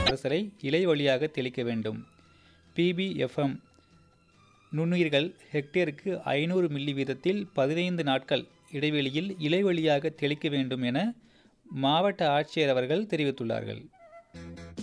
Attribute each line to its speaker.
Speaker 1: கரைசலை இலை வழியாக தெளிக்க வேண்டும். பிபிஎஃப்எம் நுண்ணுயிர்கள் ஹெக்டேருக்கு 500 மில்லி வீதத்தில் 15 நாட்கள் இடைவெளியில் இலை வழியாக தெளிக்க வேண்டும் என மாவட்ட ஆட்சியர் அவர்கள் தெரிவித்துள்ளார்கள்.